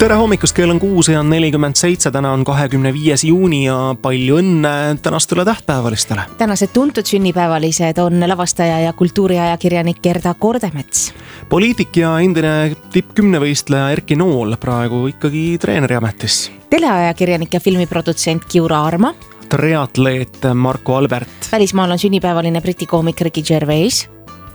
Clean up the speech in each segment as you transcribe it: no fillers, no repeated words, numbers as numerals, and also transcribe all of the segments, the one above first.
Tere hommikust, kell on 6:47, täna on 25. juuni ja palju õnne tänastele tähtpäevalistele. Tänased tuntud sünnipäevalised on lavastaja ja kultuuriajakirjanik Gerda Kordemets. Poliitik ja endine tipp 10 võistleja Erki Nool praegu ikkagi treeneri ametis. Teleajakirjanik ja filmiprodutsent Kiura Arma. Triatleet Marko Albert. Välismaal on sünnipäevaline briti koomik Ricky Gervais.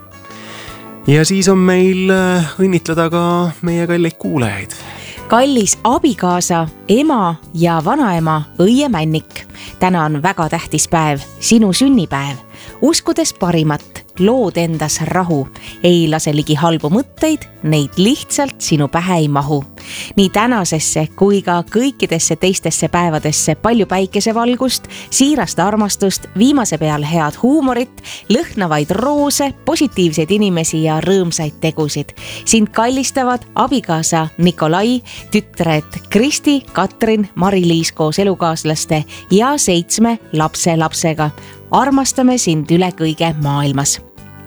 Ja siis on meil õnnitleda ka meie kalleid kuulajaid. Kallis abikaasa, ema ja vanaema Õie Männik. Täna on väga tähtis päev, sinu sünnipäev. Uskudes parimat, lood endas rahu. Ei lase ligi halbu mõtteid, neid lihtsalt sinu pähe ei mahu. Nii tänasesse kui ka kõikidesse teistesse päevadesse palju päikesevalgust, siirast armastust, viimase peal head huumorit, lõhnavaid roose, positiivseid inimesi ja rõõmsaid tegusid. Sind kallistavad abikaasa Nikolai, tütred Kristi, Katrin, Mari-Liis koos elukaaslaste ja 7 lapsega. Armastame sind üle kõige maailmas.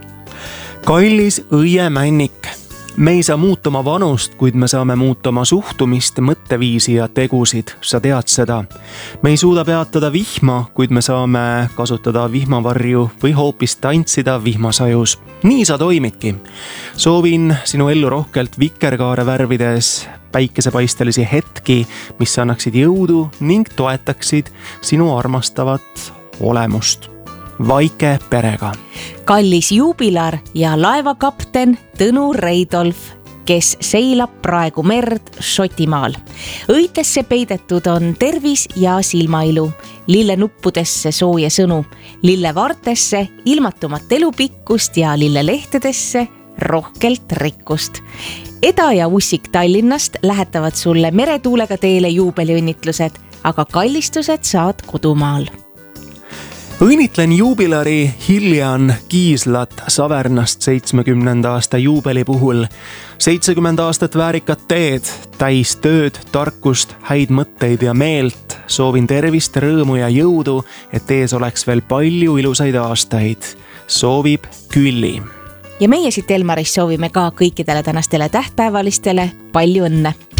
Kallis Õie Männik. Me ei saa muuta oma vanust, kuid me saame muuta oma suhtumist, mõtteviisi ja tegusid. Sa tead seda. Me ei suuda peatada vihma, kuid me saame kasutada vihmavarju või hoopis tantsida vihmasajus. Nii sa toimidki. Soovin sinu ellu rohkelt vikerkaare värvides päikesepaistelisi hetki, mis annaksid jõudu ning toetaksid sinu armastavat olemust. Vaike perega. Kallis juubilar ja laevakapten Tõnu Reidolf, kes seilab praegu merd Šotimaal. Õitesse peidetud on tervis ja silmailu, lillenuppudesse sooja sõnu, lillevartesse ilmatumat elupikkust ja lillelehtedesse rohkelt rikkust. Eda ja Ussik Tallinnast lähetavad sulle meretuulega teele juubeliõnnitlused, aga kallistused saad kodumaal. Õnnitlen juubilari Hiljan Kiislat Savernast 70. aasta juubeli puhul. 70 aastat väärikat teed, täis tööd, tarkust, häid mõtteid ja meelt. Soovin tervist, rõõmu ja jõudu, et ees oleks veel palju ilusaid aastaid. Soovib Külli. Ja meie siit Elmaris soovime ka kõikidele tänastele tähtpäevalistele palju õnne.